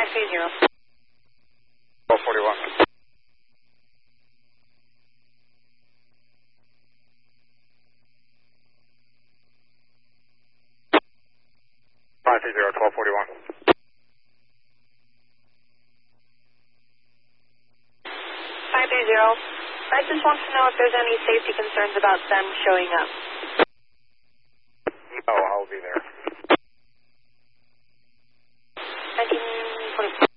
530. 1241. 530, 1241. 530. I just want to know if there's any safety concerns about them showing up. No, I'll be there. 1920.